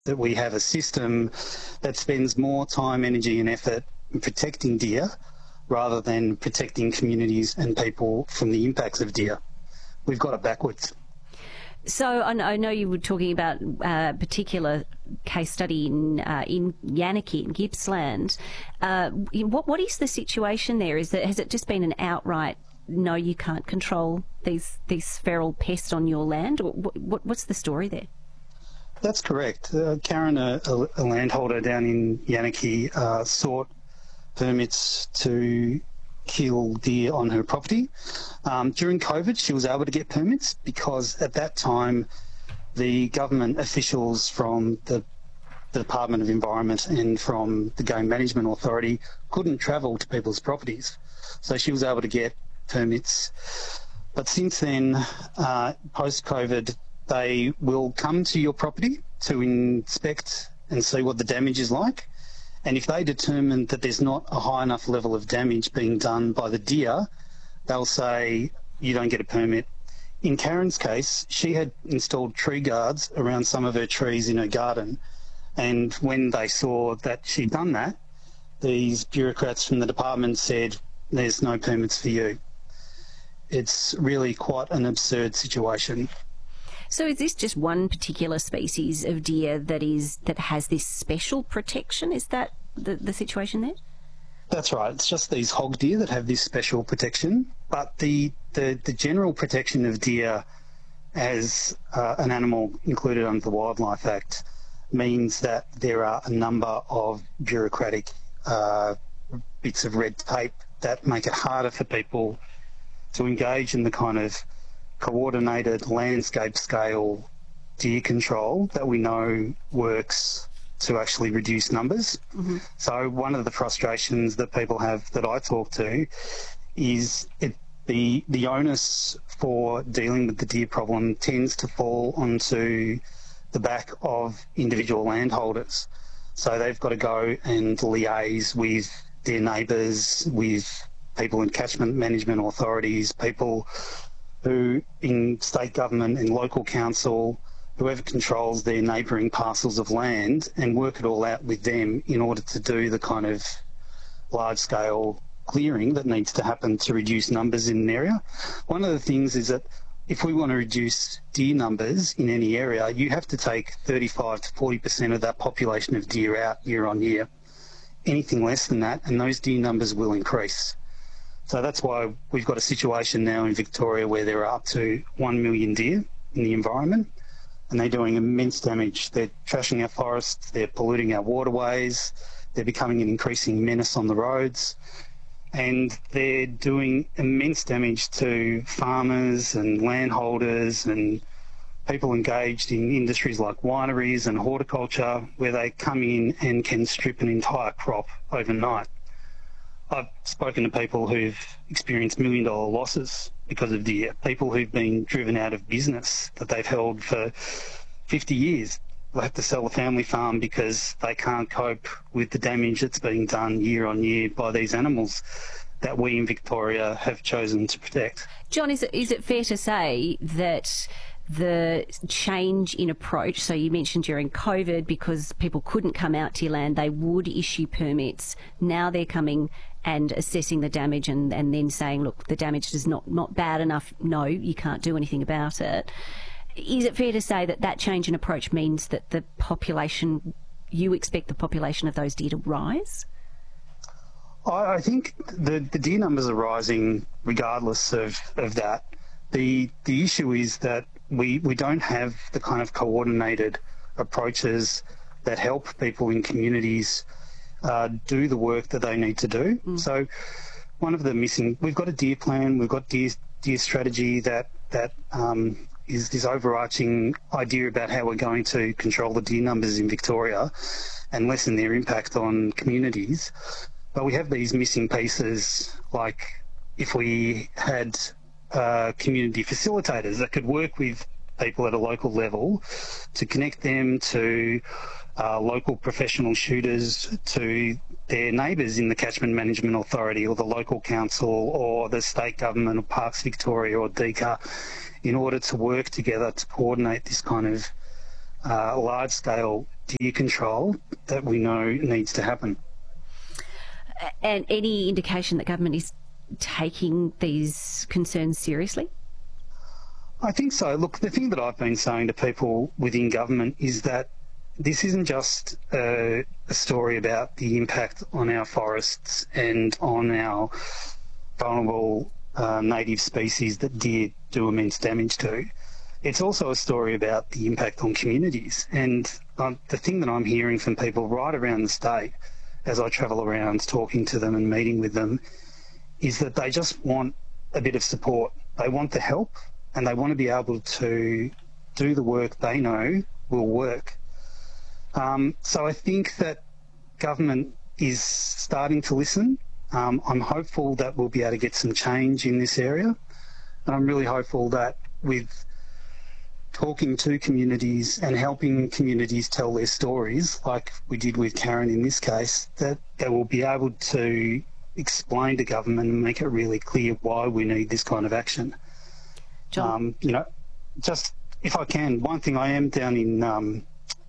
that we have a system that spends more time, energy and effort in protecting deer rather than protecting communities and people from the impacts of deer. We've got it backwards. So I know you were talking about a particular case study in Yanakie, in Gippsland. What is the situation there? Has it just been an outright, no, you can't control these feral pests on your land? Or what's the story there? That's correct. Karen, a landholder down in Yanakie, sought permits to kill deer on her property. During COVID, she was able to get permits because at that time the government officials from the Department of Environment and from the Game Management Authority couldn't travel to people's properties. So she was able to get permits. But since then, post-COVID, they will come to your property to inspect and see what the damage is like. And if they determine that there's not a high enough level of damage being done by the deer, they'll say, you don't get a permit. In Karen's case, she had installed tree guards around some of her trees in her garden. And when they saw that she'd done that, these bureaucrats from the department said, there's no permits for you. It's really quite an absurd situation. So is this just one particular species of deer that has this special protection? Is that the situation there? That's right. It's just these hog deer that have this special protection. But the general protection of deer as an animal included under the Wildlife Act means that there are a number of bureaucratic bits of red tape that make it harder for people to engage in the kind of coordinated landscape scale deer control that we know works to actually reduce numbers. Mm-hmm. So one of the frustrations that people have that I talk to is the onus for dealing with the deer problem tends to fall onto the back of individual landholders. So they've got to go and liaise with their neighbours, with people in catchment management authorities, people who in state government and local council, whoever controls their neighbouring parcels of land, and work it all out with them in order to do the kind of large-scale clearing that needs to happen to reduce numbers in an area. One of the things is that if we want to reduce deer numbers in any area, you have to take 35 to 40% of that population of deer out year on year. Anything less than that, and those deer numbers will increase. So that's why we've got a situation now in Victoria where there are up to 1 million deer in the environment, and they're doing immense damage. They're trashing our forests, they're polluting our waterways, they're becoming an increasing menace on the roads, and they're doing immense damage to farmers and landholders and people engaged in industries like wineries and horticulture, where they come in and can strip an entire crop overnight. I've spoken to people who've experienced million-dollar losses because of deer, people who've been driven out of business that they've held for 50 years. They have to sell the family farm because they can't cope with the damage that's being done year on year by these animals that we in Victoria have chosen to protect. John, is it fair to say that the change in approach, so you mentioned during COVID, because people couldn't come out to your land, they would issue permits. Now they're coming and assessing the damage and then saying, look, the damage is not bad enough. No, you can't do anything about it. Is it fair to say that that change in approach means that the population, you expect the population of those deer to rise? I think the deer numbers are rising regardless of that. The issue is that we don't have the kind of coordinated approaches that help people in communities do the work that they need to do. So one of the we've got a deer plan, we've got deer strategy that is this overarching idea about how we're going to control the deer numbers in Victoria and lessen their impact on communities. But we have these missing pieces, like if we had community facilitators that could work with people at a local level to connect them to local professional shooters, to their neighbours in the Catchment Management Authority or the local council or the state government or Parks Victoria or DECA, in order to work together to coordinate this kind of large-scale deer control that we know needs to happen. And any indication that government is taking these concerns seriously? I think so. Look, the thing that I've been saying to people within government is that this isn't just a story about the impact on our forests and on our vulnerable native species that deer do immense damage to. It's also a story about the impact on communities. And the thing that I'm hearing from people right around the state as I travel around talking to them and meeting with them is that they just want a bit of support. They want the help and they want to be able to do the work they know will work. So I think that government is starting to listen. I'm hopeful that we'll be able to get some change in this area. And I'm really hopeful that with talking to communities and helping communities tell their stories, like we did with Karen in this case, that they will be able to explain to government and make it really clear why we need this kind of action. John? Just if I can, one thing, I am down in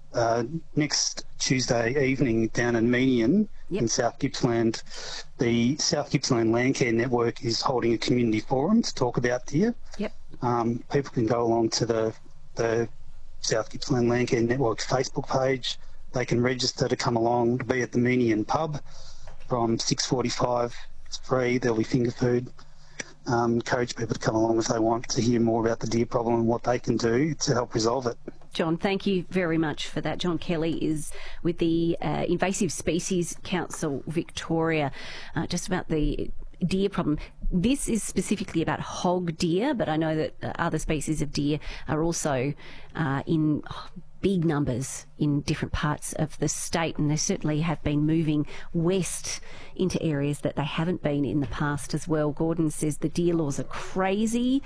next Tuesday evening down in Menion in South Gippsland. The South Gippsland Landcare Network is holding a community forum to talk about deer. People can go along to the South Gippsland Landcare Network Facebook page. They can register to come along to be at the Menion pub from 6:45. It's free. There'll be finger food. Encourage people to come along if they want to hear more about the deer problem and what they can do to help resolve it. John, thank you very much for that. John Kelly is with the Invasive Species Council Victoria, just about the deer problem. This is specifically about hog deer, but I know that other species of deer are also in big numbers in different parts of the state, and they certainly have been moving west into areas that they haven't been in the past as well. Gordon says the deer laws are crazy.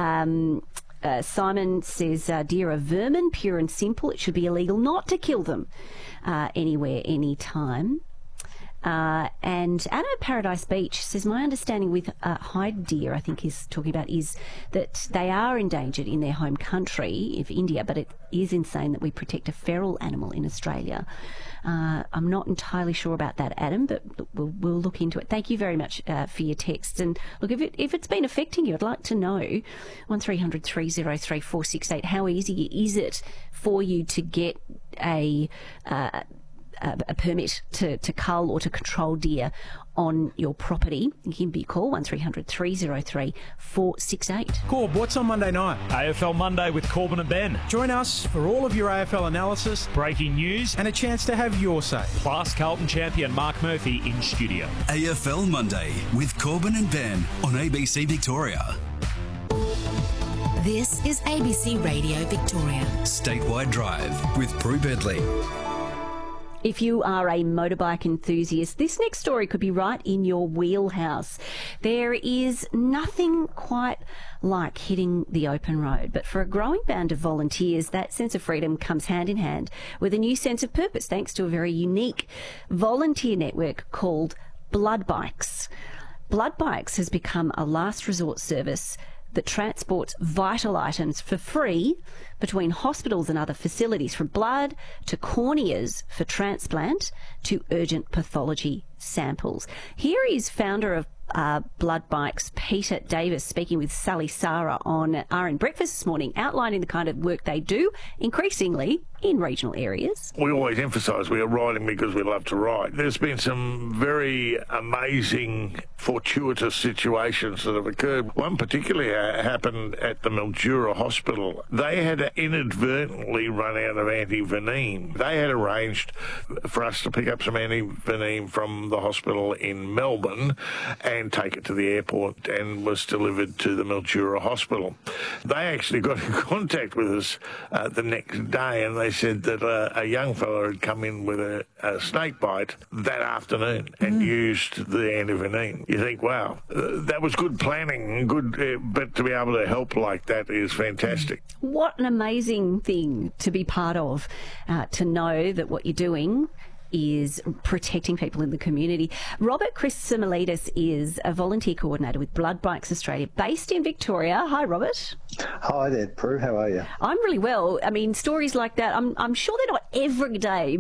Simon says deer are vermin, pure and simple. It should be illegal not to kill them anywhere, anytime. And Anna Paradise Beach says, my understanding with hide deer, I think he's talking about, is that they are endangered in their home country of India, but it is insane that we protect a feral animal in Australia. I'm not entirely sure about that, Adam, but we'll look into it. Thank you very much for your texts. And look, if it's been affecting you, I'd like to know, 1300 303 468, how easy is it for you to get a permit to cull or to control deer on your property? You can be call 1300 303 468. Corb, what's on Monday night? AFL Monday with Corbin and Ben. Join us for all of your AFL analysis, Breaking news, and a chance to have your say. plus Carlton champion Mark Murphy in studio. AFL Monday with Corbin and Ben on ABC Victoria. This is ABC Radio Victoria. Statewide Drive with Prue Bedley. If you are a motorbike enthusiast, this next story could be right in your wheelhouse. There is nothing quite like hitting the open road, but for a growing band of volunteers, that sense of freedom comes hand in hand with a new sense of purpose, thanks to a very unique volunteer network called Blood Bikes. Blood Bikes has become a last resort service that transports vital items for free between hospitals and other facilities, from blood to corneas for transplant to urgent pathology samples. Here is founder of Blood Bikes, Peter Davis, speaking with Sally Sarah on RN Breakfast this morning, outlining the kind of work they do, increasingly in regional areas. We always emphasise we are riding because we love to ride. There's been some very amazing, fortuitous situations that have occurred. One particularly happened at the Mildura Hospital. They had inadvertently run out of antivenin. They had arranged for us to pick up some antivenin from the hospital in Melbourne and take it to the airport, and was delivered to the Mildura Hospital. They actually got in contact with us the next day, and they said that a young fellow had come in with a snake bite that afternoon and used the antivenin. You think, wow, that was good planning, but to be able to help like that is fantastic. What an amazing thing to be part of, to know that what you're doing is protecting people in the community. Robert Christomelidis is a volunteer coordinator with Blood Bikes Australia, based in Victoria. Hi, Robert. Hi there, Prue. How are you? I'm really well. I mean, stories like that, I'm sure they're not every day,